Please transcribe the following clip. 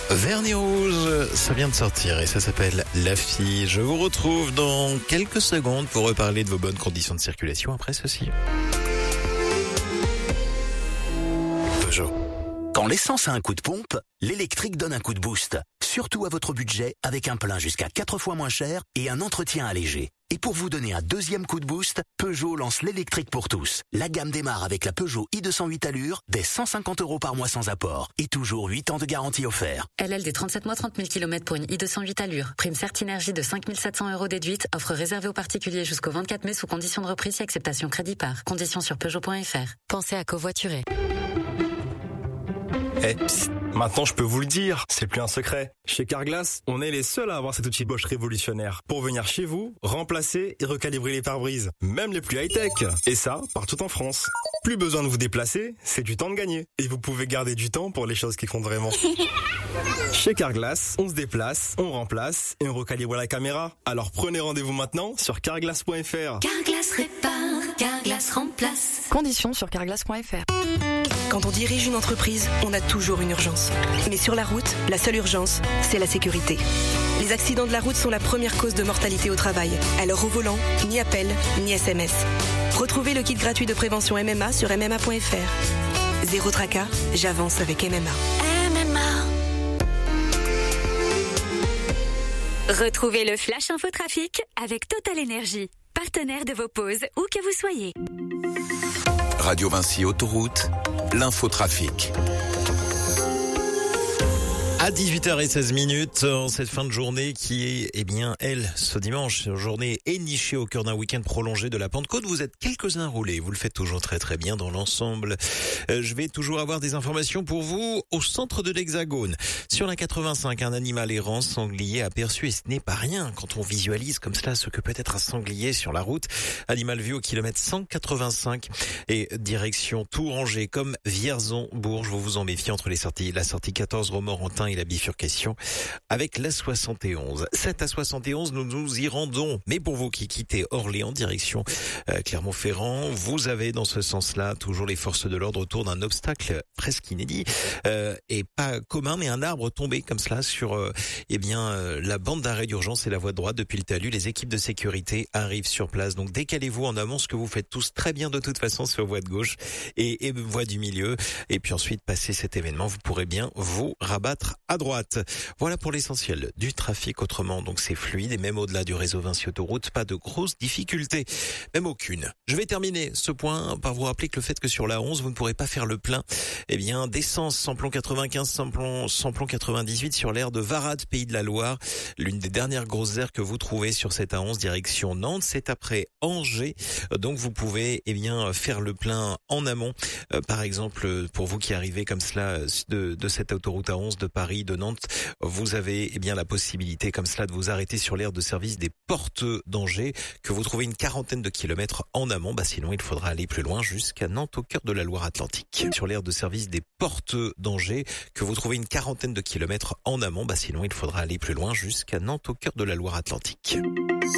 Vernis rouge, ça vient de sortir et ça s'appelle La Fille. Je vous retrouve dans quelques secondes pour reparler de vos bonnes conditions de circulation après ceci. Peugeot. Quand l'essence a un coup de pompe, l'électrique donne un coup de boost. Surtout à votre budget, avec un plein jusqu'à 4 fois moins cher et un entretien allégé. Et pour vous donner un deuxième coup de boost, Peugeot lance l'électrique pour tous. La gamme démarre avec la Peugeot i208 Allure, dès 150 € par mois sans apport. Et toujours 8 ans de garantie offert. LLD 37 mois 30 000 km pour une i208 Allure. Prime Certinergie de 5 700 € déduite. Offre réservée aux particuliers jusqu'au 24 mai sous condition de reprise et acceptation crédit par. Conditions sur Peugeot.fr. Pensez à covoiturer. Psst, maintenant je peux vous le dire, c'est plus un secret. Chez Carglass, on est les seuls à avoir cet outil Bosch révolutionnaire pour venir chez vous, remplacer et recalibrer les pare-brises, même les plus high-tech. Et ça, partout en France. Plus besoin de vous déplacer, c'est du temps de gagner. Et vous pouvez garder du temps pour les choses qui comptent vraiment. Chez Carglass, on se déplace, on remplace et on recalibre la caméra. Alors prenez rendez-vous maintenant sur carglass.fr. Carglass répare, Carglass remplace. Conditions sur carglass.fr. Quand on dirige une entreprise, on a toujours une urgence. Mais sur la route, la seule urgence, c'est la sécurité. Les accidents de la route sont la première cause de mortalité au travail. Alors au volant, ni appel, ni SMS. Retrouvez le kit gratuit de prévention MMA sur MMA.fr. Zéro tracas, j'avance avec MMA. MMA. Retrouvez le Flash Info Trafic avec Total Énergie, partenaire de vos pauses où que vous soyez. Radio Vinci Autoroute, l'infotrafic. À 18h16, en cette fin de journée qui est, elle, ce dimanche, journée énichée au cœur d'un week-end prolongé de la Pentecôte. Vous êtes quelques-uns roulés, vous le faites toujours très très bien dans l'ensemble. Je vais toujours avoir des informations pour vous au centre de l'Hexagone. Sur la 85, un animal errant, sanglier aperçu, et ce n'est pas rien quand on visualise comme cela ce que peut être un sanglier sur la route. Animal vu au kilomètre 185 et direction Touranger comme Vierzon-Bourges. Vous vous en méfiez entre la sortie 14 Romorantin et la bifurcation avec la 71. 7 à 71, nous nous y rendons. Mais pour vous qui quittez Orléans, direction Clermont-Ferrand, vous avez dans ce sens-là toujours les forces de l'ordre autour d'un obstacle presque inédit et pas commun, mais un arbre tombé comme cela sur la bande d'arrêt d'urgence et la voie de droite depuis le talus. Les équipes de sécurité arrivent sur place. Donc décalez-vous en amont, ce que vous faites tous très bien de toute façon sur voie de gauche et voie du milieu. Et puis ensuite, passé cet événement, vous pourrez bien vous rabattre à droite. Voilà pour l'essentiel du trafic. Autrement, donc c'est fluide et même au-delà du réseau Vinci Autoroute, pas de grosses difficultés, même aucune. Je vais terminer ce point par vous rappeler que le fait que sur la 11, vous ne pourrez pas faire le plein, d'essence samplon 95, samplon 98 sur l'aire de Varade, Pays de la Loire. L'une des dernières grosses aires que vous trouvez sur cette A11 direction Nantes, c'est après Angers. Donc vous pouvez faire le plein en amont. Par exemple, pour vous qui arrivez comme cela de cette autoroute A11 de Paris, de Nantes, vous avez la possibilité comme cela de vous arrêter sur l'aire de service des Portes d'Angers, que vous trouvez une quarantaine de kilomètres en amont. Sinon il faudra aller plus loin jusqu'à Nantes au cœur de la Loire-Atlantique. Sur l'aire de service des Portes d'Angers, que vous trouvez une quarantaine de kilomètres en amont. Sinon il faudra aller plus loin jusqu'à Nantes au cœur de la Loire-Atlantique.